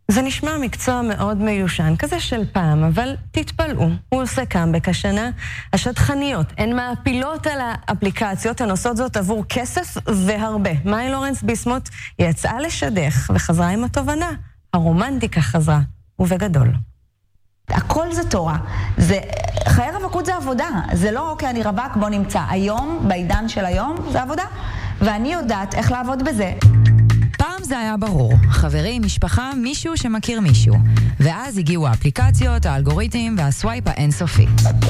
זה נשמע מקצוע מאוד מיושן, כזה של פעם, אבל תתפלאו, הוא עושה קאמבק השנה. השטחניות, הן מעפילות על האפליקציות, הן עושות זאת עבור כסף והרבה. מאי לורנס ביסמוט יצאה לשדך וחזרה עם התובנה. הרומנטיקה חזרה, ובגדול. הכל זה תורה. חיי רווקות זה עבודה. זה לא, אוקיי, אני רווק, בוא נמצא. היום, בעידן של היום, זה עבודה. ואני יודעת איך לעבוד בזה. פעם זה היה ברור, חברים, משפחה, מישהו שמכיר מישהו. ואז הגיעו האפליקציות, האלגוריתמים והסווייפ האינסופי.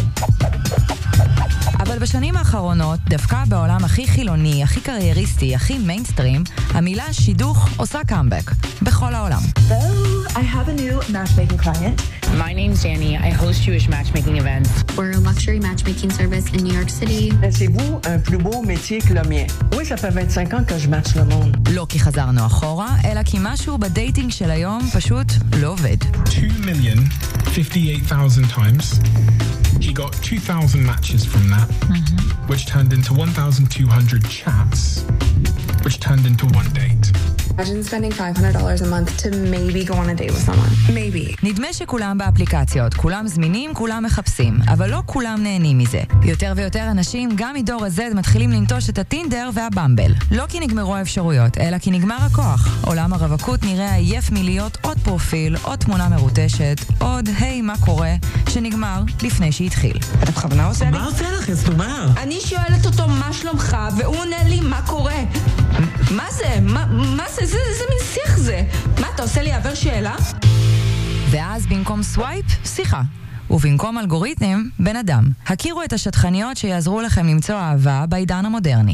אבל בשנים האחרונות, דווקא בעולם הכי חילוני, הכי קרייריסטי, הכי מיינסטרים, המילה שידוך עושה קאמבק, בכל העולם. Hello, I have a new matchmaking client. My name's Danny. I host Jewish matchmaking events. We're a luxury matchmaking service in New York City. Pensez-vous un plus beau métier que le mien? Oui, ça fait 25 ans que je matche le monde. לא כי חזרנו אחורה, אלא כי משהו בדייטינג של היום פשוט לא עובד. 2,058,000 times. He got 2,000 matches from that, which turned into 1,200 chats, which turned into one date. Imagine spending $500 a month to maybe go on a date with someone. Maybe. נדמה שכולם באפליקציות, כולם זמינים, כולם מחפשים, אבל לא כולם נהנים מזה. יותר ויותר אנשים, גם מדור הזד, מתחילים לנטוש את הטינדר והבמבל. לא כי נגמרו האפשרויות, אלא כי נגמר הכוח. עולם הרווקות נראה עייף מלהיות עוד פרופיל, עוד תמונה מרוטשת, עוד היי מה קורה, שנגמר לפני שהתחיל. אתה בכוונה עושה לי? מה עושה לך? אז תאמר. אני שואלת אותו מה שלומך, והוא עונה לי מה קורה. מה זה? מה זה? זה מין שיח זה. מה, אתה עושה לי עבר שאלה? ואז במקום סווייפ, שיחה. ובמקום אלגוריתם, בן אדם. הכירו את השטחניות שיעזרו לכם למצוא אהבה בעידן המודרני.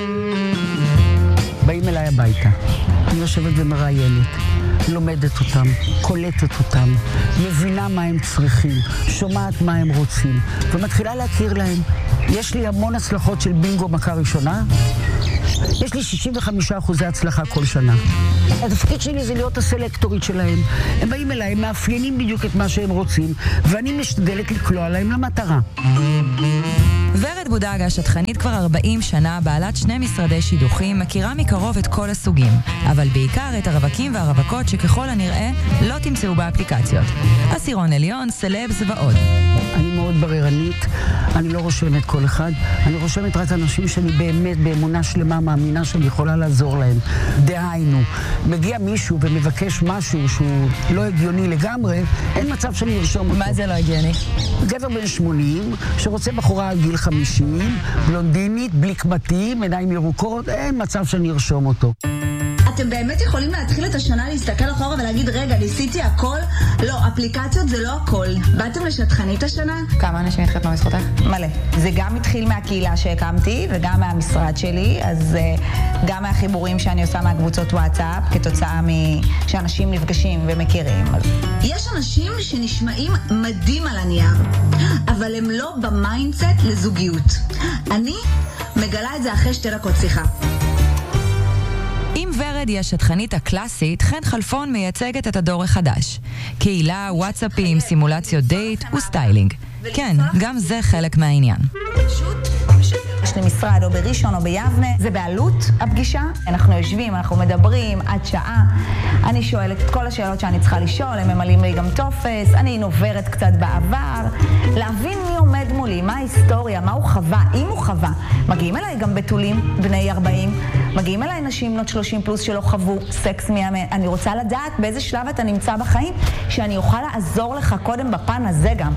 באים אליי הביתה. אני יושבת ומראיינת. לומדת אותם, קולטת אותם, מבינה מה הם צריכים, שומעת מה הם רוצים, ומתחילה להכיר להם. יש לי המון הצלחות של בינגו מכה ראשונה, יש לי 65% הצלחה כל שנה. התפקיד שלי זה להיות הסלקטורית שלהם. הם באים אליי, הם מאפיינים בדיוק את מה שהם רוצים, ואני משתדלת לקלוע להם למטרה. ורד בודגה, שטחנית כבר 40 שנה, בעלת 2 משרדי שידוכים, מכירה מקרוב את כל הסוגים, אבל בעיקר את הרווקים והרווקות שככל הנראה לא תמצאו באפליקציות. עשירון עליון, סלבס ועוד. אני מאוד בררנית, אני לא רושמת כל אחד, אני רושמת רק אנשים שאני באמת באמונה שלמה מאמינה שאני יכולה לעזור להם. דהיינו, מגיע מישהו ומבקש משהו שהוא לא הגיוני לגמרי, אין מצב שאני ארשום אותו. מה זה לא הגיוני? גבר בן 80 שרוצה בחורה על גיל 50, בלונדינית, בלי קמטים, עיניים ירוקות, אין מצב שאני ארשום אותו. אתם באמת יכולים להתחיל את השנה להסתכל אחורה ולהגיד, רגע, ניסיתי הכל? לא, אפליקציות זה לא הכל. באתם לשטחנית השנה? כמה אנשים התחתנו בזכותך? מלא. זה גם התחיל מהקהילה שהקמתי וגם מהמשרד שלי, אז גם מהחיבורים שאני עושה מהקבוצות וואטסאפ, כתוצאה שאנשים נפגשים ומכירים. יש אנשים שנשמעים מדהים על הנייר, אבל הם לא במיינדסט לזוגיות. אני מגלה את זה אחרי 2 דקות שיחה. אם ורד היא השטחנית הקלאסית, חן חלפון מייצגת את הדור החדש. קהילה, וואטסאפים, סימולציות דייט וסטיילינג. כן, גם זה חלק מהעניין. יש לי משרד או בראשון או ביבנה, זה בעלות הפגישה. אנחנו יושבים, אנחנו מדברים עד שעה. אני שואלת את כל השאלות שאני צריכה לשאול, הם ממלאים לי גם טופס, אני נוברת קצת בעבר, להבין מי עומד מולי, מה ההיסטוריה, מה הוא חווה, אם הוא חווה. מגיעים אליי גם בתולים, בני 40, מגיעים אליי נשים בנות 30 פלוס שלא חוו סקס מיאמן. אני רוצה לדעת באיזה שלב אתה נמצא בחיים, שאני אוכל לעזור לך קודם בפן הזה גם.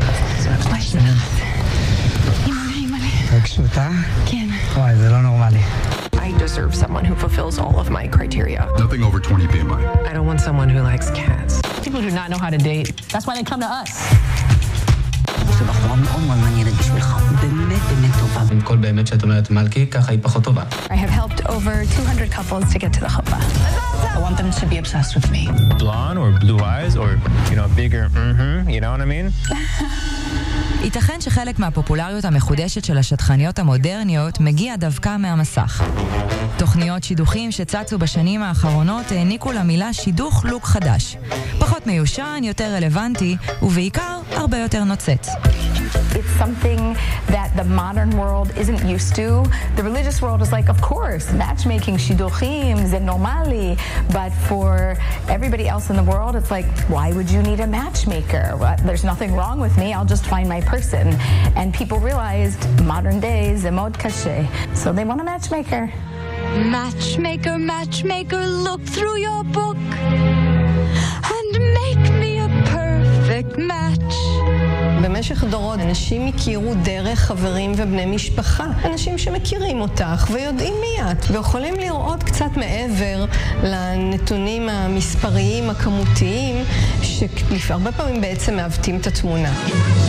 רגשות, אה? כן. וואי, זה לא נורמלי. I deserve someone who fulfills all of my criteria. Nothing over 20 BMI. I don't want someone who likes cats. People do not know how to date. That's why they come to us. זה בחורה מאוד מאוד מעניינת בשבילך, באמת באמת טובה. עם כל באמת שאת אומרת מלכי, ככה היא פחות טובה. I have helped over 200 couples to get to the chuppah. I want them to be obsessed with me. Blonde or blue eyes or, bigger, you know what I mean? ייתכן שחלק מהפופולריות המחודשת של השטחניות המודרניות מגיע דווקא מהמסך. תוכניות שידוכים שצצו בשנים האחרונות העניקו למילה שידוך לוק חדש. פחות מיושן, יותר רלוונטי, ובעיקר הרבה יותר נוצץ. It's something that the modern world isn't used to. The religious world is like, of course, matchmaking, shiduchim, זה נורמלי. But for everybody else in the world, it's like, why would you need a matchmaker? There's nothing wrong with me. I'll just find my person. And people realized modern day זה מאוד קשה. So they want a matchmaker. Matchmaker, matchmaker, look through your book and make me a perfect match. במשך דורות אנשים הכירו דרך חברים ובני משפחה. אנשים שמכירים אותך ויודעים מי את, ויכולים לראות קצת מעבר לנתונים המספריים, הכמותיים, שהרבה פעמים בעצם מעוותים את התמונה.